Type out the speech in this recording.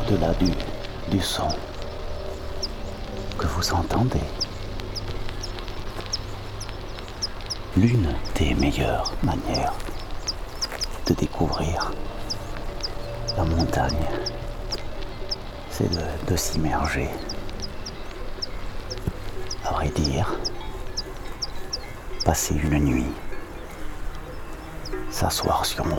au-delà du son que vous entendez. L'une des meilleures manières de découvrir la montagne, c'est de s'immerger. À vrai dire, passer une nuit, s'asseoir sur mon